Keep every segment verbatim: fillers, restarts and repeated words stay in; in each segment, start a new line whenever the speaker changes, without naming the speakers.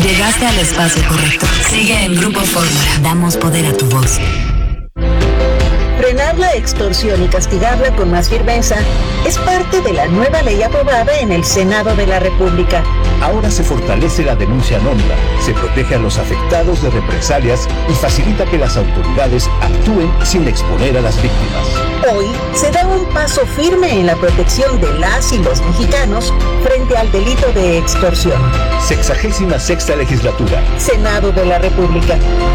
Llegaste al espacio correcto. Sigue en Grupo Fórmula. Damos poder a tu voz.
Frenar la extorsión y castigarla con más firmeza es parte de la nueva ley aprobada en el Senado de la República.
Ahora se fortalece la denuncia anónima, se protege a los afectados de represalias y facilita que las autoridades actúen sin exponer a las víctimas.
Hoy se da un paso firme en la protección de las y los mexicanos frente al delito de extorsión.
Sexagésima sexta legislatura.
Senado de la República.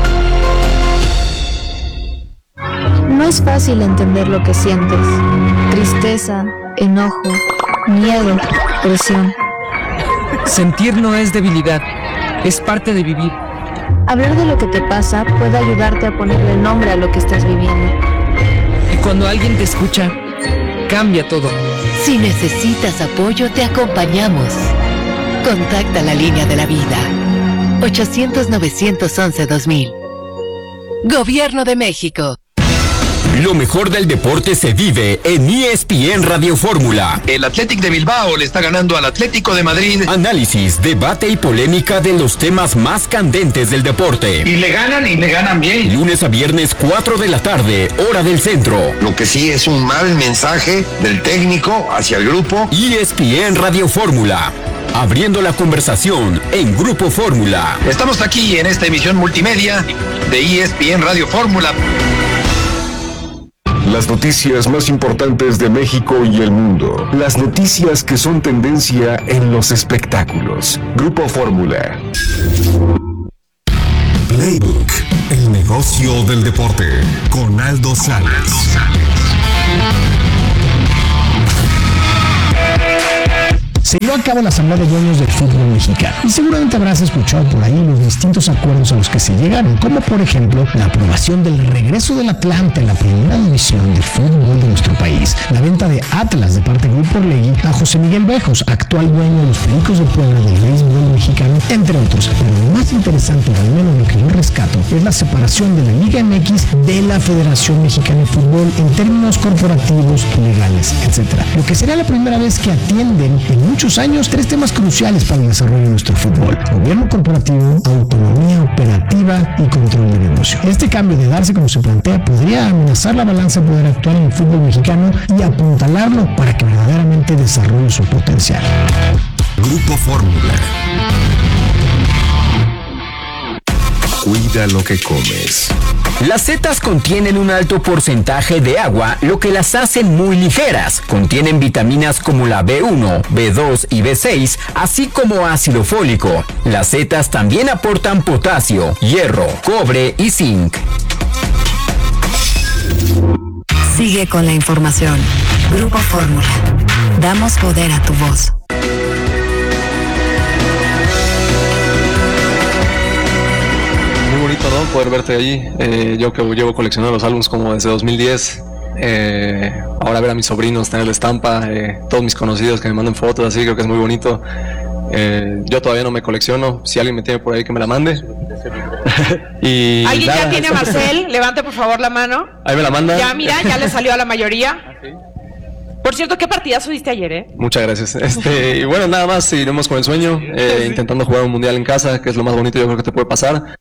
No es fácil entender lo que sientes. Tristeza, enojo, miedo, presión.
Sentir no es debilidad, es parte de vivir.
Hablar de lo que te pasa puede ayudarte a ponerle nombre a lo que estás viviendo.
Y cuando alguien te escucha, cambia todo.
Si necesitas apoyo, te acompañamos. Contacta la línea de la vida. ochocientos, novecientos once, dos mil. Gobierno de México.
Lo mejor del deporte se vive en E S P N Radio Fórmula.
El Athletic de Bilbao le está ganando al Atlético de Madrid.
Análisis, debate y polémica de los temas más candentes del deporte.
Y le ganan y le ganan bien.
Lunes a viernes, cuatro de la tarde, hora del centro.
Lo que sí es un mal mensaje del técnico hacia el grupo.
E S P N Radio Fórmula. Abriendo la conversación en Grupo Fórmula.
Estamos aquí en esta emisión multimedia de E S P N Radio Fórmula.
Las noticias más importantes de México y el mundo. Las noticias que son tendencia en los espectáculos. Grupo Fórmula.
Playbook, el negocio del deporte, con Aldo Salas.
Se llevó a cabo la Asamblea de Dueños del Fútbol Mexicano y seguramente habrás escuchado por ahí los distintos acuerdos a los que se llegaron, como por ejemplo la aprobación del regreso del Atlante en la primera división del fútbol de nuestro país, la venta de Atlas de parte de Grupo Orlegui a José Miguel Bejos, actual dueño de los Pericos de Puebla del béisbol mexicano, entre otros. Pero lo más interesante, o al menos lo que yo rescato, es la separación de la Liga M X de la Federación Mexicana de Fútbol en términos corporativos, legales, etcétera. Lo que sería la primera vez que atienden en muchos años tres temas cruciales para el desarrollo de nuestro fútbol: gobierno corporativo, autonomía operativa y control de negocio. Este cambio, de darse como se plantea, podría amenazar la balanza de poder actual en el fútbol mexicano y apuntalarlo para que verdaderamente desarrolle su potencial.
Grupo Fórmula.
Cuida lo que comes.
Las setas contienen un alto porcentaje de agua, lo que las hacen muy ligeras. Contienen vitaminas como la B uno, B dos y B seis, así como ácido fólico. Las setas también aportan potasio, hierro, cobre y zinc.
Sigue con la información. Grupo Fórmula. Damos poder a tu voz.
Bonito, ¿no? Poder verte allí. Eh, yo que llevo coleccionando los álbumes como desde dos mil diez. Eh, ahora ver a mis sobrinos tener la estampa, eh, todos mis conocidos que me mandan fotos, así creo que es muy bonito. Eh, yo todavía no me colecciono. Si alguien me tiene por ahí, que me la mande. Y
¿alguien
nada,
ya tiene a Marcel? Levante por favor la mano.
Ahí me la manda.
Ya, mira, ya le salió a la mayoría. Por cierto, ¿qué partidazo diste ayer, eh?
Muchas gracias. Este, y bueno, nada más, seguiremos con el sueño, eh, sí. intentando jugar un mundial en casa, que es lo más bonito yo creo que te puede pasar.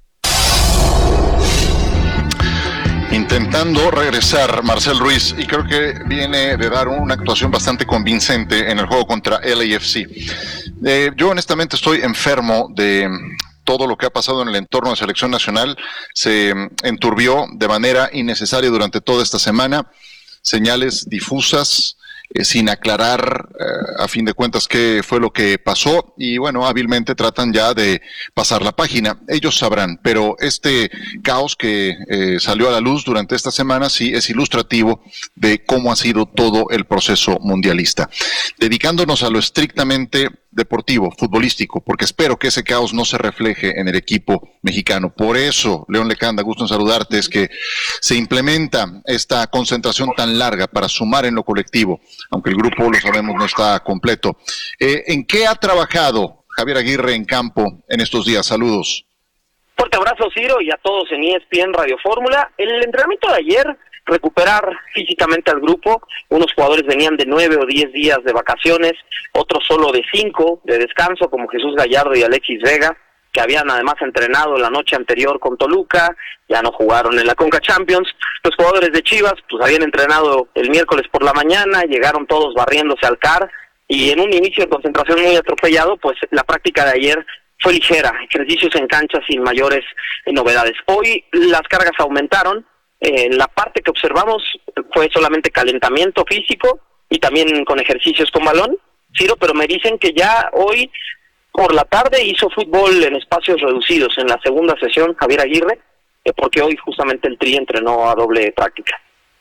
Intentando regresar Marcel Ruiz, y creo que viene de dar una actuación bastante convincente en el juego contra L A F C. Eh, yo honestamente estoy enfermo de todo lo que ha pasado en el entorno de selección nacional. Se enturbió de manera innecesaria durante toda esta semana, señales difusas, eh, sin aclarar eh, a fin de cuentas qué fue lo que pasó, y bueno, hábilmente tratan ya de pasar la página. Ellos sabrán, pero este caos que eh, salió a la luz durante esta semana sí es ilustrativo de cómo ha sido todo el proceso mundialista. Dedicándonos a lo estrictamente deportivo, futbolístico, porque espero que ese caos no se refleje en el equipo mexicano. Por eso, León Lecanda, gusto en saludarte, es que se implementa esta concentración tan larga para sumar en lo colectivo, aunque el grupo, lo sabemos, no está completo. Eh, ¿En qué ha trabajado Javier Aguirre en campo en estos días? Saludos.
Fuerte abrazo, Ciro, y a todos en E S P N Radio Fórmula. El entrenamiento de ayer, recuperar físicamente al grupo. Unos jugadores venían de nueve o diez días de vacaciones, otros solo de cinco de descanso, como Jesús Gallardo y Alexis Vega. que habían además entrenado la noche anterior con Toluca, ya no jugaron en la Conca Champions. Los jugadores de Chivas pues habían entrenado el miércoles por la mañana, llegaron todos barriéndose al C A R, y en un inicio de concentración muy atropellado, pues la práctica de ayer fue ligera, ejercicios en cancha sin mayores eh, novedades. Hoy las cargas aumentaron, eh, la parte que observamos fue solamente calentamiento físico y también con ejercicios con balón, Ciro, pero me dicen que ya hoy por la tarde hizo fútbol en espacios reducidos en la segunda sesión Javier Aguirre, eh, porque hoy justamente el Tri entrenó a doble práctica.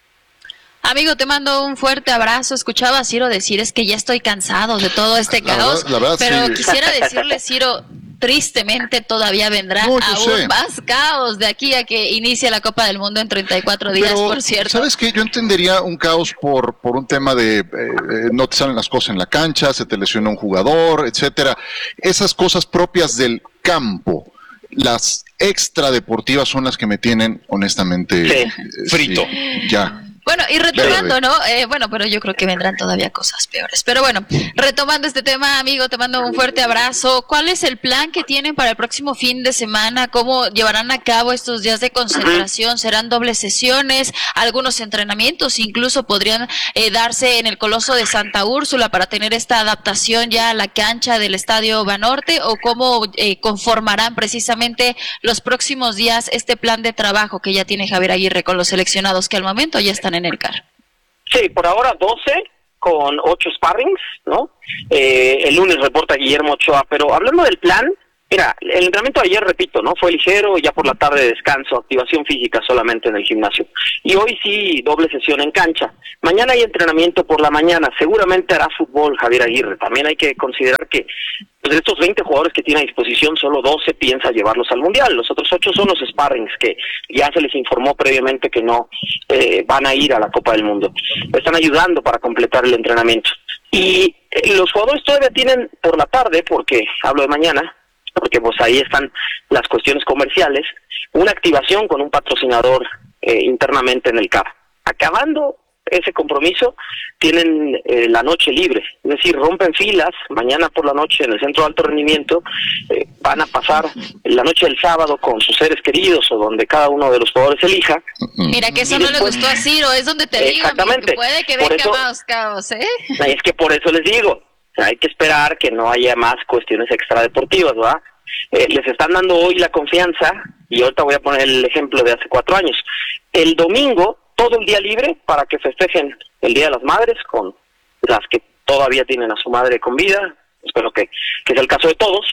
Amigo, te mando un fuerte abrazo. Escuchaba a Ciro decir, es que ya estoy cansado de todo este caos, la verdad, la verdad, pero sí. Quisiera decirle, Ciro, tristemente todavía vendrá no, aún sé. más caos de aquí a que inicie la Copa del Mundo en treinta y cuatro días, pero, por cierto.
¿Sabes qué? Yo entendería un caos por por un tema de eh, no te salen las cosas en la cancha, se te lesiona un jugador, etcétera. Esas cosas propias del campo. Las extradeportivas son las que me tienen honestamente sí. eh, frito. Sí, ya.
Bueno, y retomando, ¿no? Eh, bueno, pero yo creo que vendrán todavía cosas peores. Pero bueno, retomando este tema, amigo, te mando un fuerte abrazo. ¿Cuál es el plan que tienen para el próximo fin de semana? ¿Cómo llevarán a cabo estos días de concentración? ¿Serán dobles sesiones? ¿Algunos entrenamientos incluso podrían eh, darse en el Coloso de Santa Úrsula para tener esta adaptación ya a la cancha del Estadio Banorte? ¿O cómo eh, conformarán precisamente los próximos días este plan de trabajo que ya tiene Javier Aguirre con los seleccionados que al momento ya están en el C A R?
Sí, por ahora doce con ocho sparrings, ¿no? Eh, el lunes reporta Guillermo Ochoa, pero hablando del plan, mira, el entrenamiento de ayer, repito, ¿no? Fue ligero, ya por la tarde descanso, activación física solamente en el gimnasio. Y hoy sí, doble sesión en cancha. Mañana hay entrenamiento por la mañana, seguramente hará fútbol Javier Aguirre. También hay que considerar que pues, de estos veinte jugadores que tiene a disposición, solo doce piensa llevarlos al Mundial. Los otros ocho son los sparrings, que ya se les informó previamente que no eh, van a ir a la Copa del Mundo. Están ayudando para completar el entrenamiento. Y eh, los jugadores todavía tienen por la tarde, porque hablo de mañana, porque pues ahí están las cuestiones comerciales, una activación con un patrocinador eh, internamente en el C A R. Acabando ese compromiso, tienen eh, la noche libre, es decir, rompen filas, mañana por la noche en el Centro de Alto Rendimiento, eh, van a pasar la noche del sábado con sus seres queridos o donde cada uno de los jugadores elija.
Mira que eso no después, le gustó a Ciro, es donde te digo, amigo, que puede que venga más caos, ¿eh?
Es que por eso les digo, hay que esperar que no haya más cuestiones extradeportivas, ¿verdad? Eh, les están dando hoy la confianza, y ahorita voy a poner el ejemplo de hace cuatro años. El domingo, todo el día libre para que festejen el Día de las Madres con las que todavía tienen a su madre con vida, espero que, que sea el caso de todos,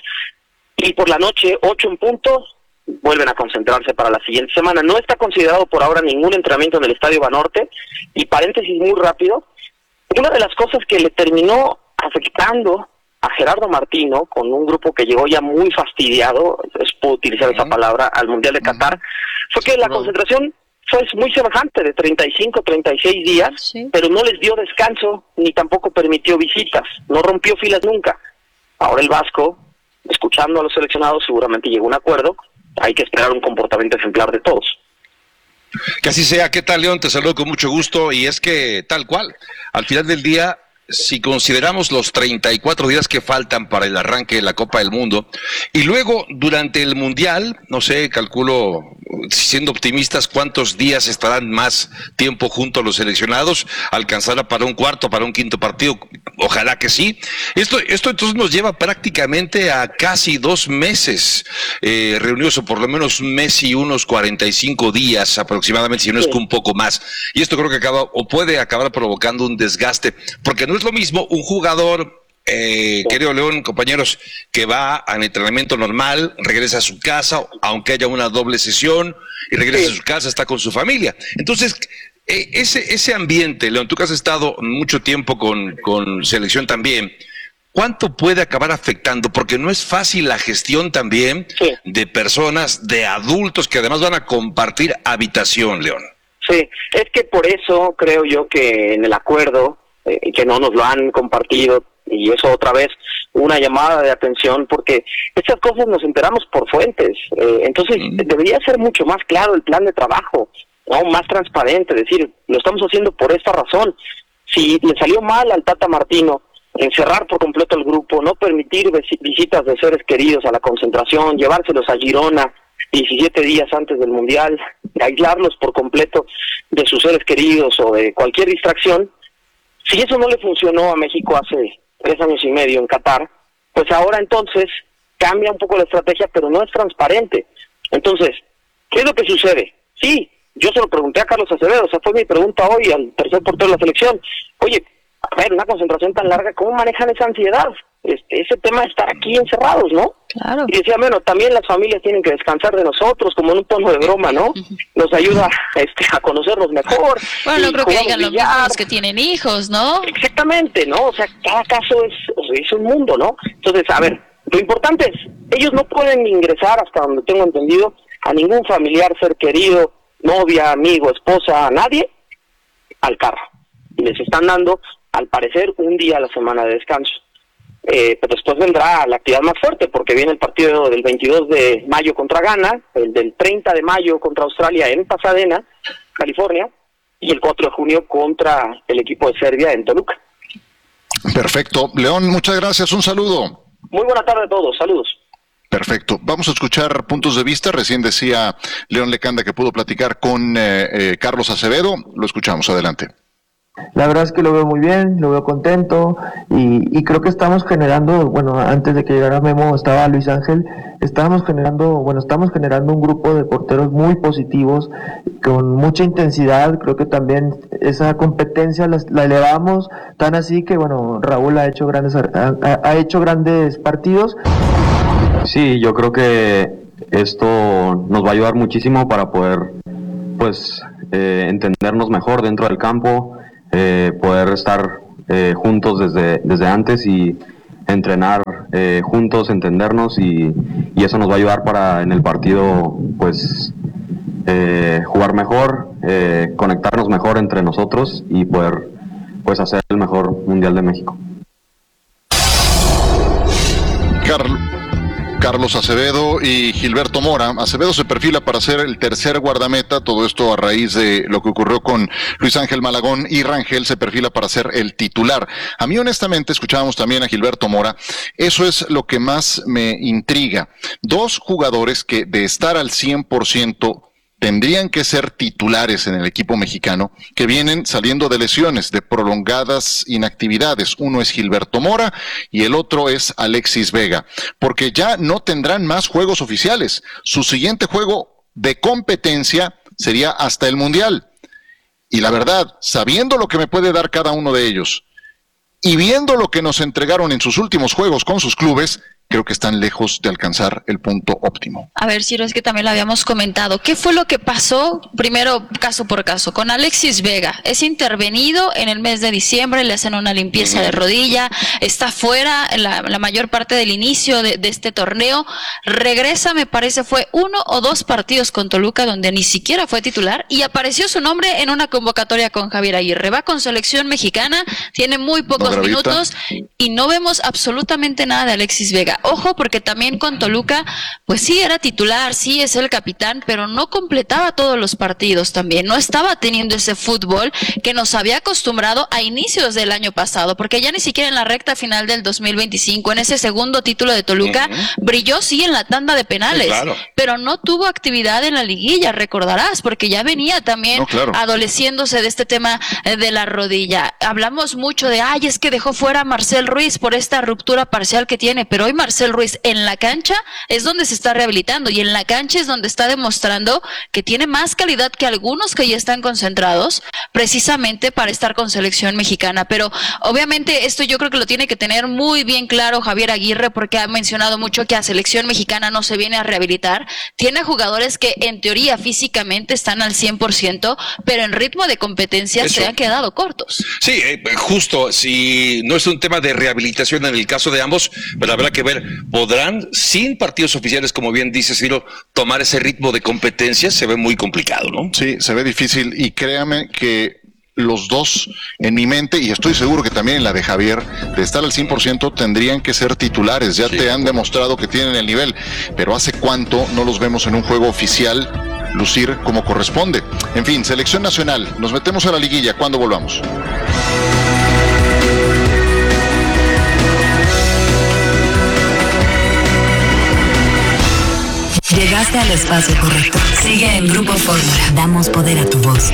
y por la noche, ocho en punto, vuelven a concentrarse para la siguiente semana. No está considerado por ahora ningún entrenamiento en el Estadio Banorte, y paréntesis muy rápido, una de las cosas que le terminó afectando a Gerardo Martino, con un grupo que llegó ya muy fastidiado, es puedo utilizar uh-huh. esa palabra, al Mundial de Qatar, uh-huh. fue que la concentración fue muy semejante, de treinta y cinco, treinta y seis días, sí. pero no les dio descanso, ni tampoco permitió visitas, no rompió filas nunca. Ahora el Vasco, escuchando a los seleccionados, seguramente llegó a un acuerdo, hay que esperar un comportamiento ejemplar de todos.
Que así sea. ¿Qué tal, León? Te saludo con mucho gusto, y es que tal cual, al final del día, si consideramos los treinta y cuatro días que faltan para el arranque de la Copa del Mundo, y luego durante el Mundial, no sé, calculo, siendo optimistas, cuántos días estarán más tiempo junto a los seleccionados, alcanzará para un cuarto, para un quinto partido, ojalá que sí. Esto, esto entonces nos lleva prácticamente a casi dos meses eh, reunidos, o por lo menos un mes y unos cuarenta y cinco días aproximadamente, si no es que un poco más. Y esto creo que acaba, o puede acabar provocando un desgaste, porque no es lo mismo un jugador, eh, querido León, compañeros, que va al entrenamiento normal, regresa a su casa, aunque haya una doble sesión, y regresa sí. a su casa, está con su familia. Entonces, eh, ese ese ambiente, León, tú que has estado mucho tiempo con, con selección también, ¿cuánto puede acabar afectando? Porque no es fácil la gestión también sí. de personas, de adultos, que además van a compartir habitación, León.
Sí, es que por eso creo yo que en el acuerdo, y que no nos lo han compartido, y eso otra vez una llamada de atención, porque estas cosas nos enteramos por fuentes, eh, entonces mm. debería ser mucho más claro el plan de trabajo, ¿no? Más transparente, decir, lo estamos haciendo por esta razón. Si le salió mal al Tata Martino encerrar por completo al grupo, no permitir visitas de seres queridos a la concentración, llevárselos a Girona diecisiete días antes del Mundial, aislarlos por completo de sus seres queridos o de cualquier distracción. Si eso no le funcionó a México hace tres años y medio en Qatar, pues ahora entonces cambia un poco la estrategia, pero no es transparente. Entonces, ¿qué es lo que sucede? Sí, yo se lo pregunté a Carlos Acevedo, o sea, fue mi pregunta hoy al tercer portero de la selección. Oye, a ver, una concentración tan larga, ¿cómo manejan esa ansiedad? Este, ese tema de estar aquí encerrados, ¿no?
Claro.
Y decía, bueno, también las familias tienen que descansar de nosotros, como en un tono de broma, ¿no? Nos ayuda este, a conocernos mejor.
Bueno, no creo que digan lo
billar.
mismo los que tienen hijos, ¿no?
Exactamente, ¿no? O sea, cada caso es, o sea, es un mundo, ¿no? Entonces, a ver, lo importante es, ellos no pueden ingresar, hasta donde tengo entendido, a ningún familiar, ser querido, novia, amigo, esposa, a nadie, al carro. Y les están dando, al parecer, un día a la semana de descanso. Eh, pero después vendrá la actividad más fuerte, porque viene el partido del veintidós de mayo contra Ghana, el del treinta de mayo contra Australia en Pasadena, California, y el cuatro de junio contra el equipo de Serbia en Toluca.
Perfecto. León, muchas gracias. Un saludo.
Muy buena tarde a todos. Saludos.
Perfecto. Vamos a escuchar puntos de vista. Recién decía León Lecanda que pudo platicar con eh, eh, Carlos Acevedo. Lo escuchamos. Adelante.
La verdad es que lo veo muy bien, lo veo contento y, y creo que estamos generando, bueno, antes de que llegara Memo estaba Luis Ángel, estábamos generando, bueno, estamos generando un grupo de porteros muy positivos, con mucha intensidad. Creo que también esa competencia la, la elevamos, tan así que, bueno, Raúl ha hecho grandes, ha, ha hecho grandes partidos.
Sí, yo creo que esto nos va a ayudar muchísimo para poder, pues, eh, entendernos mejor dentro del campo. Eh, poder estar eh, juntos desde, desde antes y entrenar eh, juntos, entendernos y, y eso nos va a ayudar para en el partido pues eh, jugar mejor, eh, conectarnos mejor entre nosotros y poder pues hacer el mejor Mundial de México.
Carlos. Carlos Acevedo y Gilberto Mora. Acevedo se perfila para ser el tercer guardameta, todo esto a raíz de lo que ocurrió con Luis Ángel Malagón, y Rangel se perfila para ser el titular. A mí honestamente, escuchábamos también a Gilberto Mora, eso es lo que más me intriga. Dos jugadores que de estar al cien por ciento tendrían que ser titulares en el equipo mexicano, que vienen saliendo de lesiones, de prolongadas inactividades. Uno es Gilberto Mora y el otro es Alexis Vega, porque ya no tendrán más juegos oficiales. Su siguiente juego de competencia sería hasta el Mundial. Y la verdad, sabiendo lo que me puede dar cada uno de ellos y viendo lo que nos entregaron en sus últimos juegos con sus clubes, creo que están lejos de alcanzar el punto óptimo.
A ver, Ciro, es que también lo habíamos comentado. ¿Qué fue lo que pasó? Primero, caso por caso, con Alexis Vega. Es intervenido en el mes de diciembre, le hacen una limpieza de rodilla, está fuera la, la mayor parte del inicio de, de este torneo. Regresa, me parece, fue uno o dos partidos con Toluca, donde ni siquiera fue titular, y apareció su nombre en una convocatoria con Javier Aguirre. Va con selección mexicana, tiene muy pocos
no
minutos, y no vemos absolutamente nada de Alexis Vega. Ojo, porque también con Toluca, pues sí era titular, sí es el capitán, pero no completaba todos los partidos también, no estaba teniendo ese fútbol que nos había acostumbrado a inicios del año pasado, porque ya ni siquiera en la recta final del dos mil veinticinco, en ese segundo título de Toluca, uh-huh. brilló sí en la tanda de penales, sí, claro. pero no tuvo actividad en la liguilla, recordarás, porque ya venía también no, claro. adoleciéndose de este tema de la rodilla. Hablamos mucho de, ay, es que dejó fuera a Marcel Ruiz por esta ruptura parcial que tiene, pero hoy Marcel Ruiz en la cancha es donde se está rehabilitando y en la cancha es donde está demostrando que tiene más calidad que algunos que ya están concentrados precisamente para estar con selección mexicana. Pero obviamente esto yo creo que lo tiene que tener muy bien claro Javier Aguirre, porque ha mencionado mucho que a selección mexicana no se viene a rehabilitar. Tiene jugadores que en teoría físicamente están al cien por ciento, pero en ritmo de competencia Eso. se han quedado cortos.
Sí, eh, justo, si no es un tema de rehabilitación en el caso de ambos, pero habrá que ver, ¿podrán, sin partidos oficiales, como bien dice Ciro, tomar ese ritmo de competencia? Se ve muy complicado, ¿no?
Sí, se ve difícil, y créame que los dos en mi mente, y estoy seguro que también en la de Javier, de estar al cien por ciento tendrían que ser titulares. Ya sí. te han demostrado que tienen el nivel, pero ¿hace cuánto no los vemos en un juego oficial lucir como corresponde? En fin, selección nacional, nos metemos a la liguilla. ¿Cuándo volvamos?
Llegaste al espacio correcto. Sigue en Grupo Fórmula. Damos poder a tu voz.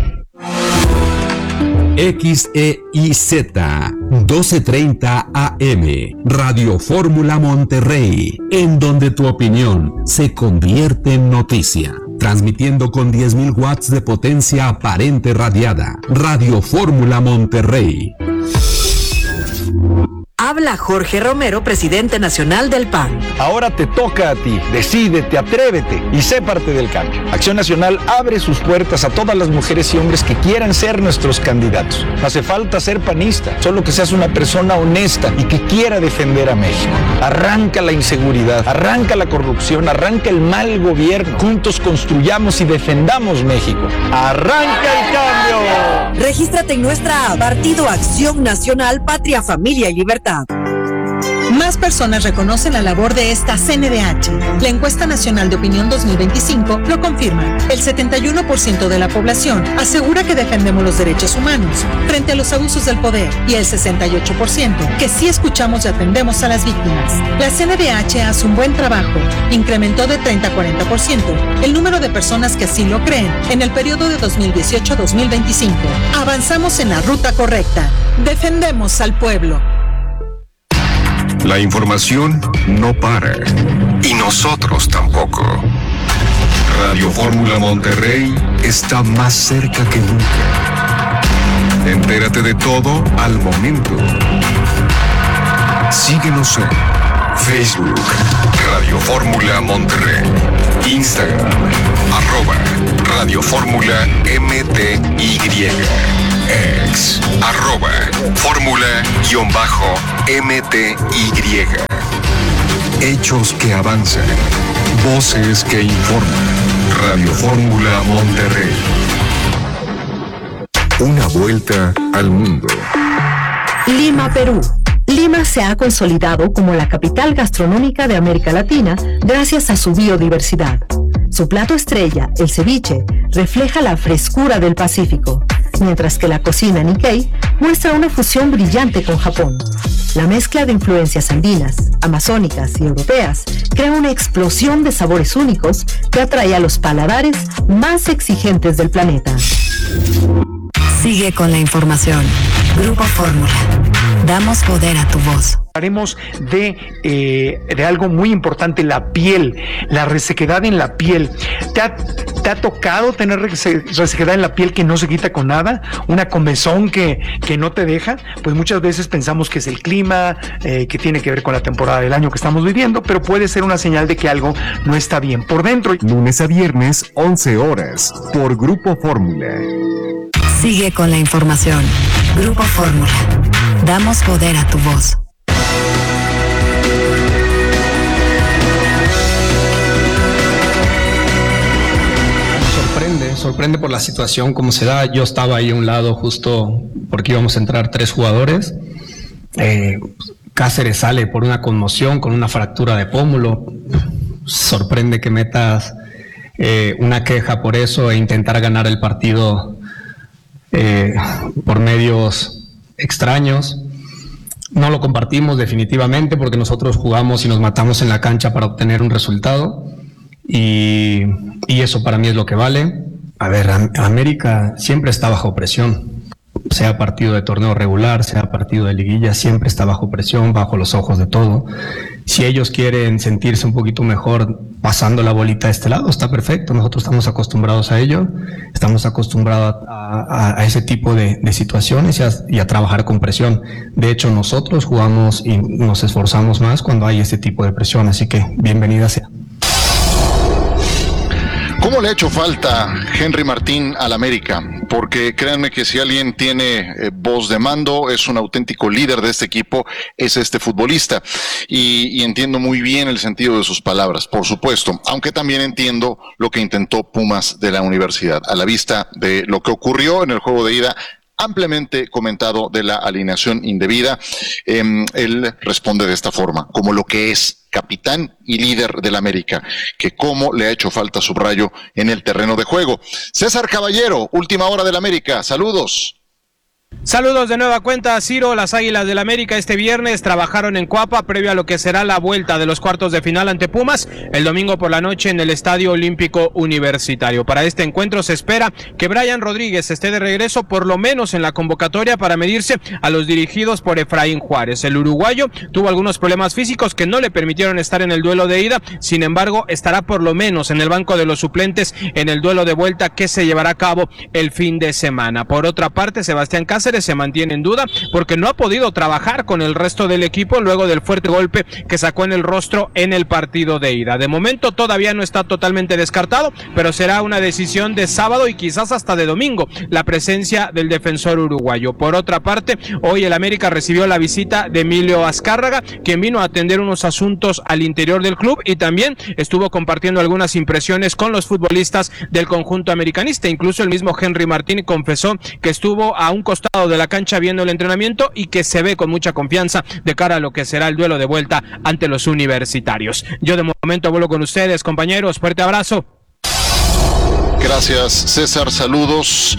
X E I Z doce treinta A M Radio Fórmula Monterrey, en donde tu opinión se convierte en noticia. Transmitiendo con diez mil watts de potencia aparente radiada. Radio Fórmula Monterrey.
Habla Jorge Romero, presidente nacional del P A N.
Ahora te toca a ti. Decídete, atrévete y sé parte del cambio. Acción Nacional abre sus puertas a todas las mujeres y hombres que quieran ser nuestros candidatos. No hace falta ser panista, solo que seas una persona honesta y que quiera defender a México. Arranca la inseguridad, arranca la corrupción, arranca el mal gobierno. Juntos construyamos y defendamos México. ¡Arranca el cambio!
Regístrate en nuestra Partido Acción Nacional, Patria, Familia y Libertad.
Más personas reconocen la labor de esta C N D H. La encuesta nacional de opinión dos mil veinticinco lo confirma. El setenta y uno por ciento de la población asegura que defendemos los derechos humanos frente a los abusos del poder y el sesenta y ocho por ciento que sí escuchamos y atendemos a las víctimas. La C N D H hace un buen trabajo. Incrementó de treinta a cuarenta por ciento el número de personas que así lo creen en el periodo de dos mil dieciocho a dos mil veinticinco. Avanzamos en la ruta correcta. Defendemos al pueblo.
La información no para. Y nosotros tampoco. Radio Fórmula Monterrey está más cerca que nunca. Entérate de todo al momento. Síguenos en Facebook, Radio Fórmula Monterrey. Instagram, arroba Radio Fórmula M T Y. Ex, arroba Fórmula-M T Y. Hechos que avanzan. Voces que informan. Radio Fórmula Monterrey. Una vuelta al mundo.
Lima, Perú. Lima se ha consolidado como la capital gastronómica de América Latina gracias a su biodiversidad. Su plato estrella, el ceviche, refleja la frescura del Pacífico, mientras que la cocina Nikkei muestra una fusión brillante con Japón. La mezcla de influencias andinas, amazónicas y europeas crea una explosión de sabores únicos que atrae a los paladares más exigentes del planeta.
Sigue con la información. Grupo Fórmula. Damos poder a tu voz.
Hablaremos de, eh, de algo muy importante, la piel, la resequedad en la piel. ¿Te ha, te ha tocado tener resequedad en la piel que no se quita con nada? ¿Una comezón que, que no te deja? Pues muchas veces pensamos que es el clima, eh, que tiene que ver con la temporada del año que estamos viviendo, pero puede ser una señal de que algo no está bien por dentro.
Lunes a viernes, once horas, por Grupo Fórmula.
Sigue con la información. Grupo Fórmula. Damos poder a tu voz.
Sorprende, sorprende por la situación como se da. Yo estaba ahí a un lado justo porque íbamos a entrar tres jugadores. Eh, Cáceres sale por una conmoción con una fractura de pómulo. Sorprende que metas eh, una queja por eso e intentar ganar el partido eh, por medios extraños. No lo compartimos definitivamente porque nosotros jugamos y nos matamos en la cancha para obtener un resultado y, y eso para mí es lo que vale. A ver, América siempre está bajo presión, sea partido de torneo regular, sea partido de liguilla, siempre está bajo presión, bajo los ojos de todo. Si ellos quieren sentirse un poquito mejor pasando la bolita a este lado, está perfecto. Nosotros estamos acostumbrados a ello, estamos acostumbrados a, a, a ese tipo de, de situaciones y a, y a trabajar con presión. De hecho, nosotros jugamos y nos esforzamos más cuando hay este tipo de presión, así que bienvenida sea.
¿Cómo le ha hecho falta Henry Martín al América? Porque créanme que si alguien tiene eh, voz de mando, es un auténtico líder de este equipo, es este futbolista. Y, y entiendo muy bien el sentido de sus palabras, por supuesto. Aunque también entiendo lo que intentó Pumas de la universidad. A la vista de lo que ocurrió en el juego de ida, ampliamente comentado de la alineación indebida, eh, él responde de esta forma, como lo que es capitán y líder del América, que cómo le ha hecho falta subrayo en el terreno de juego. César Caballero, última hora del América, saludos.
Saludos de nueva cuenta, Ciro. Las Águilas del América este viernes trabajaron en Coapa previo a lo que será la vuelta de los cuartos de final ante Pumas el domingo por la noche en el Estadio Olímpico Universitario. Para este encuentro se espera que Brian Rodríguez esté de regreso por lo menos en la convocatoria para medirse a los dirigidos por Efraín Juárez. El uruguayo tuvo algunos problemas físicos que no le permitieron estar en el duelo de ida, sin embargo estará por lo menos en el banco de los suplentes en el duelo de vuelta que se llevará a cabo el fin de semana. Por otra parte, Sebastián Cáceres se mantiene en duda porque no ha podido trabajar con el resto del equipo luego del fuerte golpe que sacó en el rostro en el partido de ida. De momento todavía no está totalmente descartado, pero será una decisión de sábado y quizás hasta de domingo la presencia del defensor uruguayo. Por otra parte, hoy el América recibió la visita de Emilio Azcárraga, quien vino a atender unos asuntos al interior del club y también estuvo compartiendo algunas impresiones con los futbolistas del conjunto americanista. Incluso el mismo Henry Martín confesó que estuvo a un costado de la cancha viendo el entrenamiento y que se ve con mucha confianza de cara a lo que será el duelo de vuelta ante los universitarios. Yo de momento vuelo con ustedes, compañeros. Fuerte abrazo.
Gracias, César. Saludos.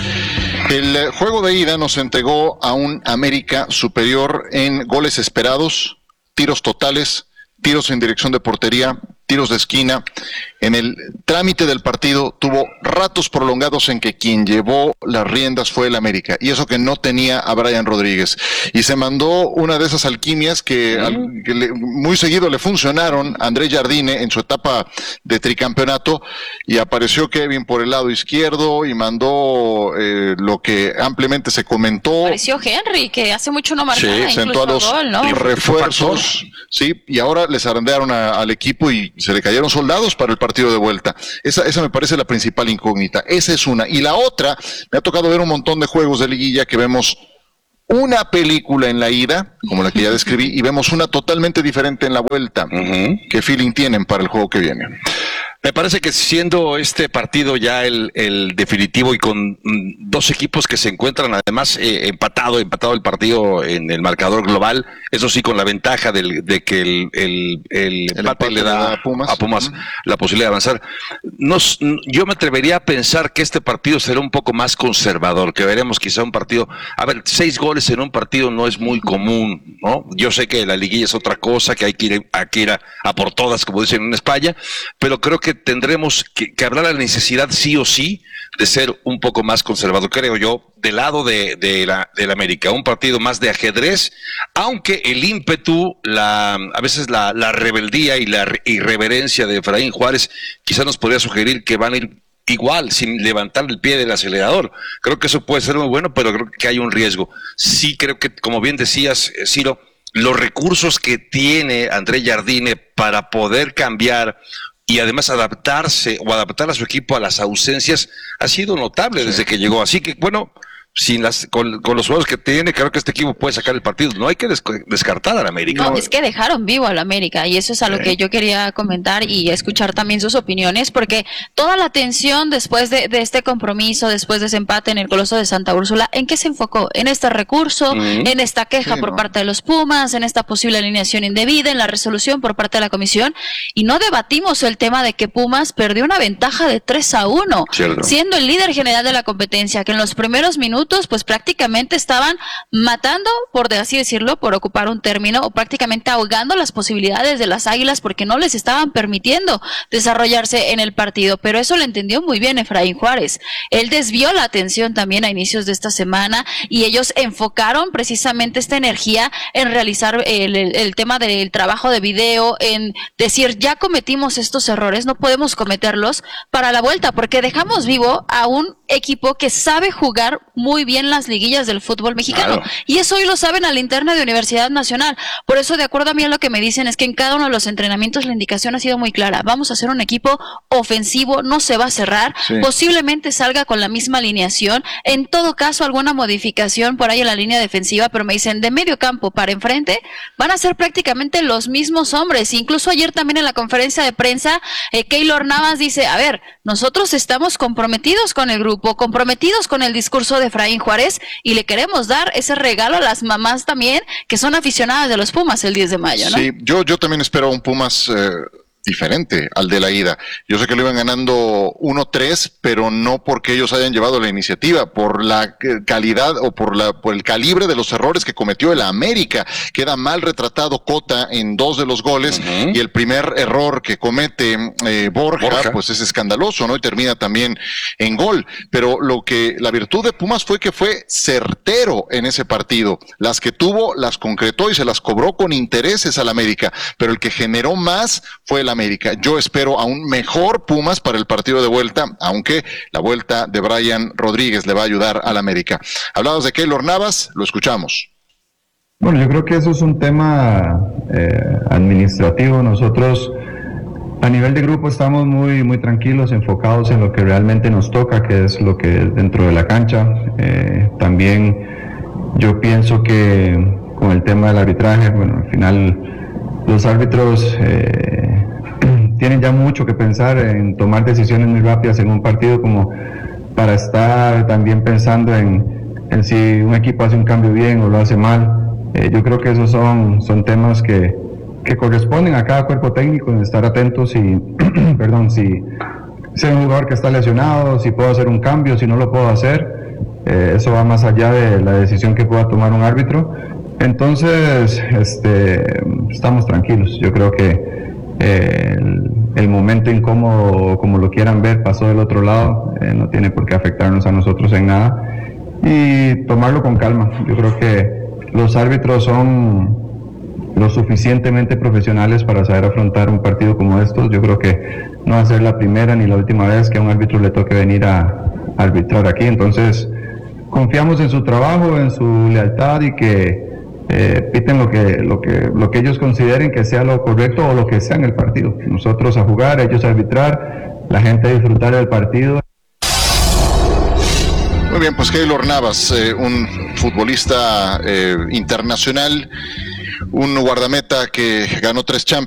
El juego de ida nos entregó a un América superior en goles esperados, tiros totales, tiros en dirección de portería, tiros de esquina. En el trámite del partido tuvo ratos prolongados en que quien llevó las riendas fue el América, y eso que no tenía a Brian Rodríguez, y se mandó una de esas alquimias que, mm. al, que le, muy seguido le funcionaron a Andrés Jardine en su etapa de tricampeonato, y apareció Kevin por el lado izquierdo y mandó eh, lo que ampliamente se comentó.
Apareció Henry, que hace mucho no marcaba,
sí, sentó a los
gol, ¿no?
refuerzos, sí, y ahora les arrendaron a, al equipo y se le cayeron soldados para el partido de vuelta. Esa, esa me parece la principal incógnita. Esa es una. Y la otra, me ha tocado ver un montón de juegos de liguilla que vemos una película en la ida, como la que ya describí, y vemos una totalmente diferente en la vuelta. Uh-huh. ¿Qué feeling tienen para el juego que viene?
Me parece que siendo este partido ya el, el definitivo y con mm, dos equipos que se encuentran además eh, empatado, empatado el partido en el marcador global, eso sí con la ventaja del, de que el, el, el, el empate, empate le da a Pumas, a Pumas uh-huh. la posibilidad de avanzar. Nos, yo me atrevería a pensar que este partido será un poco más conservador, que veremos quizá un partido, a ver, seis goles en un partido no es muy común, ¿no? Yo sé que la liguilla es otra cosa, que hay que ir, hay que ir a, a por todas, como dicen en España, pero creo que tendremos que, que habrá la necesidad sí o sí de ser un poco más conservador, creo yo, del lado de, de la del América, un partido más de ajedrez, aunque el ímpetu, la a veces la, la rebeldía y la irreverencia de Efraín Juárez quizás nos podría sugerir que van a ir igual, sin levantar el pie del acelerador. Creo que eso puede ser muy bueno, pero creo que hay un riesgo. Sí creo que, como bien decías, Ciro, los recursos que tiene Andrés Jardine para poder cambiar y además adaptarse o adaptar a su equipo a las ausencias ha sido notable sí. desde que llegó. Así que, bueno, sin las con, con los jugadores que tiene, creo que este equipo puede sacar el partido. No hay que des, descartar al América.
No, es que dejaron vivo al América y eso es a lo sí. que yo quería comentar y escuchar también sus opiniones, porque toda la tensión después de, de este compromiso, después de ese empate en el Coloso de Santa Úrsula, ¿en qué se enfocó? En este recurso, mm. en esta queja sí, por no. parte de los Pumas, en esta posible alineación indebida, en la resolución por parte de la comisión, y no debatimos el tema de que Pumas perdió una ventaja de tres a uno, Cierto. siendo el líder general de la competencia, que en los primeros minutos pues prácticamente estaban matando, por así decirlo, por ocupar un término, o prácticamente ahogando las posibilidades de las Águilas porque no les estaban permitiendo desarrollarse en el partido, pero eso lo entendió muy bien Efraín Juárez. Él desvió la atención también a inicios de esta semana y ellos enfocaron precisamente esta energía en realizar el, el, el tema del trabajo de video, en decir, ya cometimos estos errores, no podemos cometerlos para la vuelta, porque dejamos vivo a un equipo que sabe jugar muy muy bien las liguillas del fútbol mexicano, claro. y eso hoy lo saben a la interna de Universidad Nacional. Por eso, de acuerdo a mí, a lo que me dicen es que en cada uno de los entrenamientos la indicación ha sido muy clara: vamos a hacer un equipo ofensivo, no se va a cerrar, sí. posiblemente salga con la misma alineación, en todo caso alguna modificación por ahí en la línea defensiva, pero me dicen de medio campo para enfrente van a ser prácticamente los mismos hombres. Incluso ayer también en la conferencia de prensa eh, Keylor Navas dice, a ver, nosotros estamos comprometidos con el grupo, comprometidos con el discurso de Efraín Juárez, y le queremos dar ese regalo a las mamás también que son aficionadas de los Pumas el diez de mayo, ¿no?
Sí, yo, yo también espero un Pumas eh, diferente al de la ida. Yo sé que lo iban ganando uno tres, pero no porque ellos hayan llevado la iniciativa, por la calidad o por la por el calibre de los errores que cometió el América. Queda mal retratado Cota en dos de los goles, uh-huh. y el primer error que comete eh, Borja, Borja, pues es escandaloso, ¿no? Y termina también en gol. Pero lo que la virtud de Pumas fue que fue certero en ese partido. Las que tuvo las concretó y se las cobró con intereses al América, pero el que generó más fue el América. Yo espero a un mejor Pumas para el partido de vuelta, aunque la vuelta de Brian Rodríguez le va a ayudar al América. Hablabas de Keylor Navas, lo escuchamos.
Bueno, yo creo que eso es un tema eh, administrativo. Nosotros a nivel de grupo estamos muy muy tranquilos, enfocados en lo que realmente nos toca, que es lo que es dentro de la cancha. Eh, también yo pienso que con el tema del arbitraje, bueno, al final los árbitros eh, tienen ya mucho que pensar en tomar decisiones muy rápidas en un partido, como para estar también pensando en, en si un equipo hace un cambio bien o lo hace mal. Eh, yo creo que esos son, son temas que, que corresponden a cada cuerpo técnico, en estar atentos y, perdón, si, si hay un jugador que está lesionado, si puedo hacer un cambio, si no lo puedo hacer. Eh, eso va más allá de la decisión que pueda tomar un árbitro. Entonces, este, estamos tranquilos. Yo creo que eh, el, el momento incómodo, como lo quieran ver, pasó del otro lado. Eh, no tiene por qué afectarnos a nosotros en nada. Y tomarlo con calma. Yo creo que los árbitros son lo suficientemente profesionales para saber afrontar un partido como estos. Yo creo que no va a ser la primera ni la última vez que a un árbitro le toque venir a, a arbitrar aquí. Entonces, confiamos en su trabajo, en su lealtad y que eh, piten lo que, lo que, lo que ellos consideren que sea lo correcto o lo que sea en el partido. Nosotros a jugar, ellos a arbitrar, la gente a disfrutar del partido.
Muy bien, pues Keylor Navas, eh, un futbolista eh, internacional, un guardameta que ganó tres Champions.